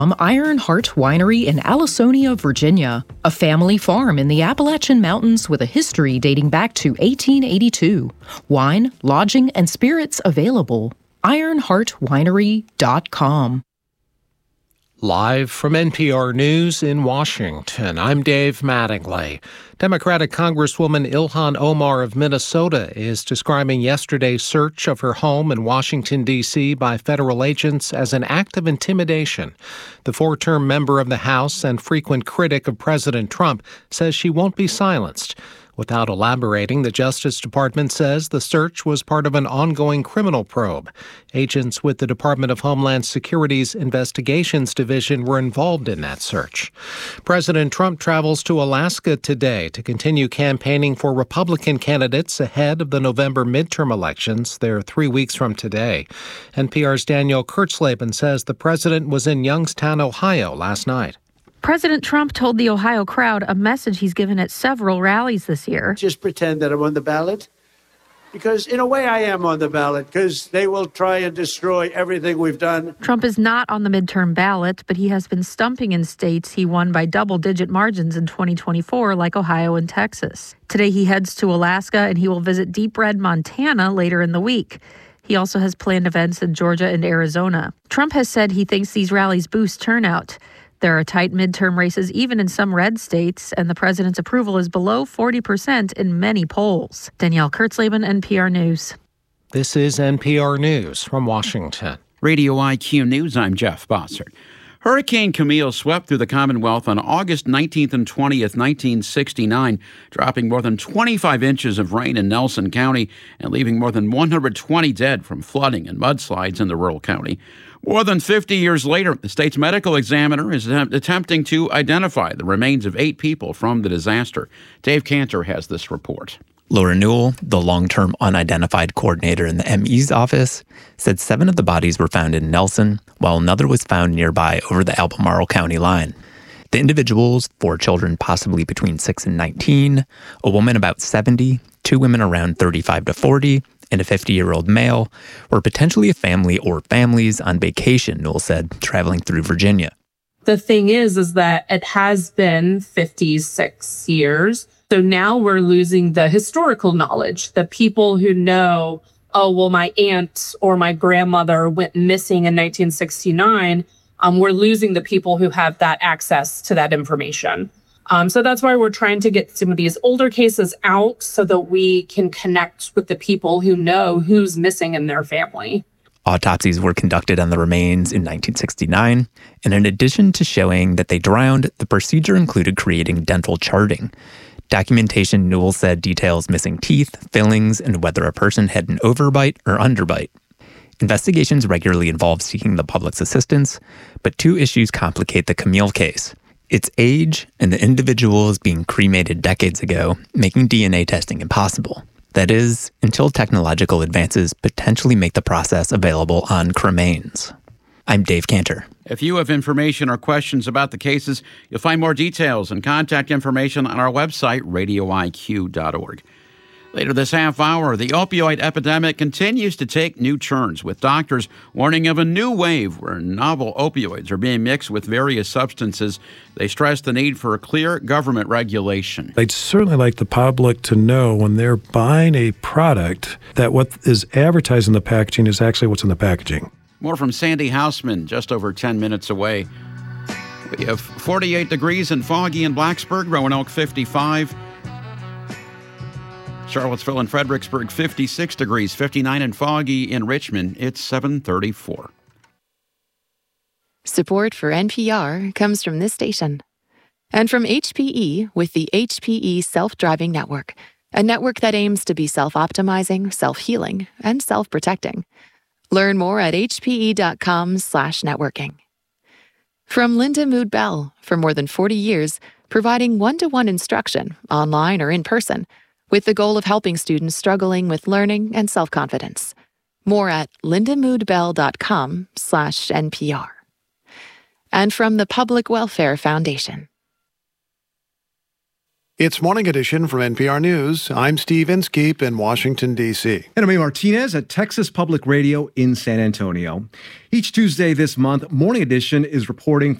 Ironheart Winery in Allisonia, Virginia, a family farm in the Appalachian Mountains with a history dating back to 1882. Wine, lodging, and spirits available. IronheartWinery.com. Live from NPR News in Washington, I'm Dave Mattingly. Democratic Congresswoman Ilhan Omar of Minnesota is describing yesterday's search of her home in Washington, D.C. by federal agents as an act of intimidation. The four-term member of the House and frequent critic of President Trump says she won't be silenced. Without elaborating, the Justice Department says the search was part of an ongoing criminal probe. Agents with the Department of Homeland Security's Investigations Division were involved in that search. President Trump travels to Alaska today to continue campaigning for Republican candidates ahead of the November midterm elections. They're 3 weeks from today. NPR's Daniel Kurtzleben says the president was in Youngstown, Ohio last night. President Trump told the Ohio crowd a message he's given at several rallies this year. Just pretend that I'm on the ballot, because in a way I am on the ballot, because they will try and destroy everything we've done. Trump is not on the midterm ballot, but he has been stumping in states he won by double-digit margins in 2024, like Ohio and Texas. Today he heads to Alaska, and he will visit Deep Red, Montana later in the week. He also has planned events in Georgia and Arizona. Trump has said he thinks these rallies boost turnout. There are tight midterm races even in some red states, and the president's approval is below 40% in many polls. Danielle Kurtzleben, NPR News. This is NPR News from Washington. Radio IQ News, I'm Jeff Bossert. Hurricane Camille swept through the Commonwealth on August 19th and 20th, 1969, dropping more than 25 inches of rain in Nelson County and leaving more than 120 dead from flooding and mudslides in the rural county. More than 50 years later, the state's medical examiner is attempting to identify the remains of 8 people from the disaster. Dave Cantor has this report. Laura Newell, the long-term unidentified coordinator in the ME's office, said 7 of the bodies were found in Nelson, while another was found nearby over the Albemarle County line. The individuals, 4 children possibly between 6 and 19, a woman about 70, 2 women around 35 to 40, and a 50-year-old male, were potentially a family or families on vacation, Newell said, traveling through Virginia. The thing is that it has been 56 years. So now we're losing the historical knowledge, the people who know, oh, well, my aunt or my grandmother went missing in 1969. We're losing the people who have that access to that information. So that's why we're trying to get some of these older cases out so that we can connect with the people who know who's missing in their family. Autopsies were conducted on the remains in 1969, and in addition to showing that they drowned, the procedure included creating dental charting. Documentation, Newell said, details missing teeth, fillings, and whether a person had an overbite or underbite. Investigations regularly involve seeking the public's assistance, but 2 issues complicate the Camille case. Its age and the individuals being cremated decades ago, making DNA testing impossible. That is, until technological advances potentially make the process available on cremains. I'm Dave Cantor. If you have information or questions about the cases, you'll find more details and contact information on our website, radioiq.org. Later this half hour, the opioid epidemic continues to take new turns, with doctors warning of a new wave where novel opioids are being mixed with various substances. They stress the need for a clear government regulation. I'd certainly like the public to know when they're buying a product that what is advertised in the packaging is actually what's in the packaging. More from Sandy Hausman, just over 10 minutes away. We have 48 degrees and foggy in Blacksburg, Roanoke 55. Charlottesville and Fredericksburg, 56 degrees, 59 and foggy in Richmond. It's 7:34. Support for NPR comes from this station and from HPE with the HPE Self-Driving Network, a network that aims to be self-optimizing, self-healing, and self-protecting. Learn more at hpe.com/networking. From Linda Mood Bell, for more than 40 years, providing one-to-one instruction, online or in person, with the goal of helping students struggling with learning and self-confidence. More at lindamoodbell.com/NPR. And from the Public Welfare Foundation. It's Morning Edition from NPR News. I'm Steve Inskeep in Washington, D.C. And I'm Amy Martinez at Texas Public Radio in San Antonio. Each Tuesday this month, Morning Edition is reporting